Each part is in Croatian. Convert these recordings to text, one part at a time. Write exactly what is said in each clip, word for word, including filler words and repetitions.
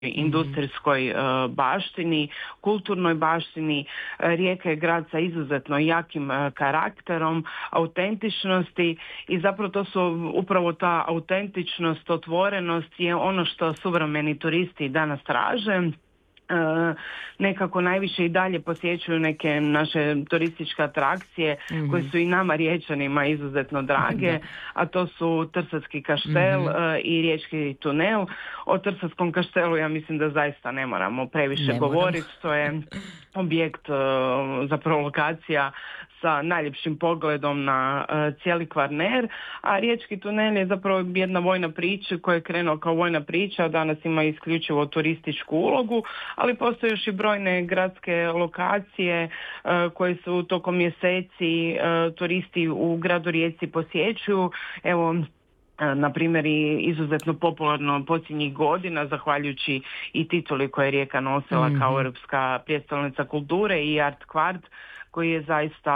industrijskoj uh, baštini, kulturnoj baštini. Rijeka je grad sa izuzetno jakim uh, karakterom, autentičnosti i zapravo to su upravo ta autentičnost, otvorenost je ono što suvremeni turisti danas traže. Uh, nekako najviše i dalje posjećuju neke naše turističke atrakcije mm-hmm. koje su i nama Riječanima izuzetno drage, a to su Trsatski kaštel mm-hmm. uh, i Riječki tunel. O Trsatskom kaštelu ja mislim da zaista ne moramo previše ne govoriti, to je objekt, uh, zapravo lokacija sa najljepšim pogledom na uh, cijeli Kvarner, a Riječki tunel je zapravo jedna vojna priča koja je krenuo kao vojna priča, a danas ima isključivo turističku ulogu, ali postoje još i brojne gradske lokacije uh, koje su tokom mjeseci uh, turisti u gradu Rijeci posjećuju. Evo, na primjer i izuzetno popularno posljednjih godina, zahvaljujući i tituli koje je Rijeka nosila mm-hmm. kao europska prijestolnica kulture i Art Kvart, koji je zaista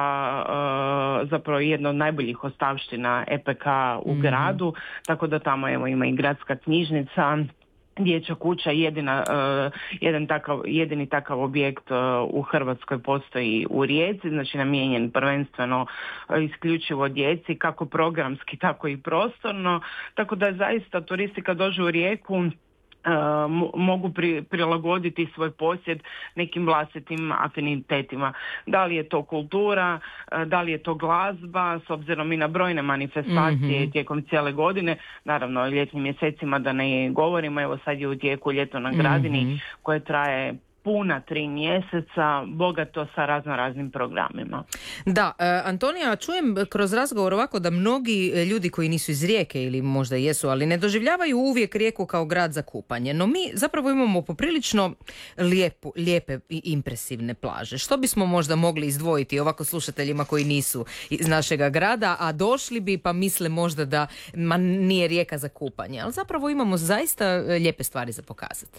uh, zapravo jedna od najboljih ostavština E P K u mm-hmm. gradu, tako da tamo evo ima i gradska knjižnica, dječja kuća, jedina, uh, jedan takav, jedini takav objekt uh, u Hrvatskoj postoji u Rijeci, znači namijenjen prvenstveno uh, isključivo djeci, kako programski, tako i prostorno, tako da zaista turisti kad dođu u Rijeku Uh, mogu pri, prilagoditi svoj posjed nekim vlastitim afinitetima. Da li je to kultura, uh, da li je to glazba, s obzirom i na brojne manifestacije mm-hmm. tijekom cijele godine, naravno o ljetnim mjesecima da ne govorimo, evo sad je u tijeku Ljeto na Gradini mm-hmm. koje traje puna tri mjeseca, bogato sa razno raznim programima. Da, Antonija, čujem kroz razgovor ovako da mnogi ljudi koji nisu iz Rijeke ili možda jesu, ali ne doživljavaju uvijek Rijeku kao grad za kupanje. No mi zapravo imamo poprilično lijepu, lijepe i impresivne plaže. Što bismo možda mogli izdvojiti ovako slušateljima koji nisu iz našega grada, a došli bi pa misle možda da ma, nije Rijeka za kupanje. Ali zapravo imamo zaista lijepe stvari za pokazati.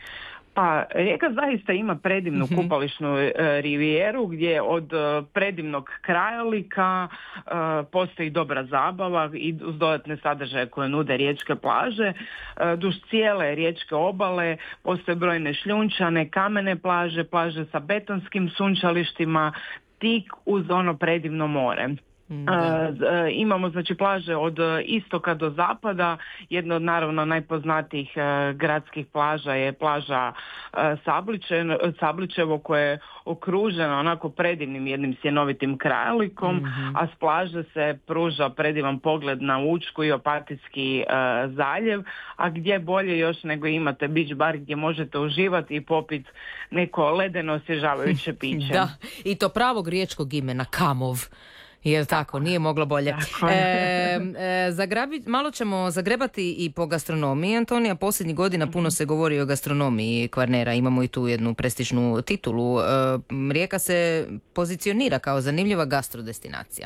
Pa Rijeka zaista ima predivnu mm-hmm. kupališnu e, rivijeru gdje od e, predivnog krajolika e, postoji dobra zabava i uz dodatne sadržaje koje nude riječke plaže. E, duž cijele riječke obale postoje brojne šljunčane, kamene plaže, plaže sa betonskim sunčalištima, tik uz ono predivno more. Uh, imamo znači plaže od istoka do zapada. Jedna od naravno najpoznatijih uh, gradskih plaža je plaža uh, Sabliče, Sabličevo koje je okruženo onako predivnim jednim sjenovitim krajolikom, mm-hmm. a s plaže se pruža predivan pogled na Učku i Opatijski uh, zaljev, a gdje bolje još nego imate beach bar gdje možete uživati i popiti neko ledeno osvježavajuće piće. Da, i to pravog riječkog imena, Kamov. Jel tako, tako, nije moglo bolje. E, e, zagrabi, malo ćemo zagrebati i po gastronomiji. Antonija, posljednjih godina puno se govori o gastronomiji Kvarnera. Imamo i tu jednu prestižnu titulu. E, Rijeka se pozicionira kao zanimljiva gastrodestinacija.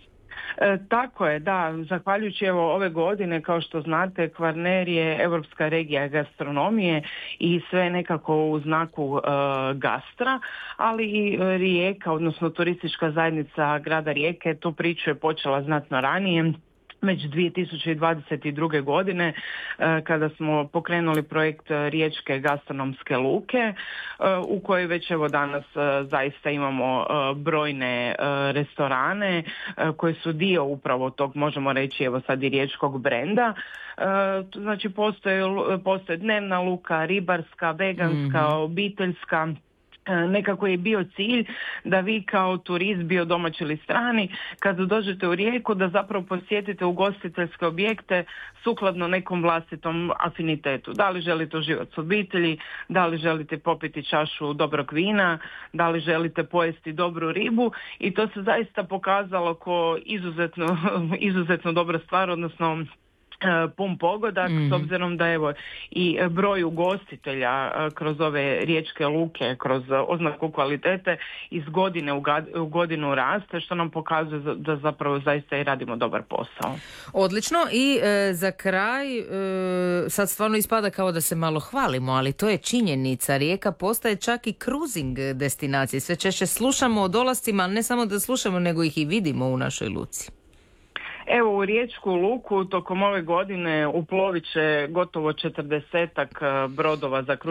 E, tako je, da. Zahvaljujući evo ove godine, kao što znate, Kvarner je europska regija gastronomije i sve nekako u znaku e, gastra, ali i Rijeka, odnosno turistička zajednica grada Rijeke, tu priču je počela znatno ranije. Već dvije tisuće dvadeset druge godine kada smo pokrenuli projekt Riječke gastronomske luke u kojoj već evo danas zaista imamo brojne restorane koji su dio upravo tog, možemo reći evo sad i riječkog brenda. Znači postoje, postoje dnevna luka, ribarska, veganska, mm-hmm. obiteljska. Nekako je bio cilj da vi kao turist, bio domaći ili strani, kad dođete u Rijeku da zapravo posjetite ugostiteljske objekte sukladno nekom vlastitom afinitetu. Da li želite uživati s obitelji, da li želite popiti čašu dobrog vina, da li želite pojesti dobru ribu i to se zaista pokazalo kao izuzetno, izuzetno dobra stvar, odnosno pun pogodak, mm-hmm. s obzirom da evo i broj ugostitelja kroz ove riječke luke, kroz oznaku kvalitete iz godine u godinu raste, što nam pokazuje da zapravo zaista i radimo dobar posao. Odlično i e, za kraj e, sad stvarno ispada kao da se malo hvalimo, ali to je činjenica. Rijeka postaje čak i cruising destinacija. Sve češće slušamo o dolascima, ali ne samo da slušamo, nego ih i vidimo u našoj luci. Evo, u Riječku luku tokom ove godine uplovit će gotovo četrdesetak brodova za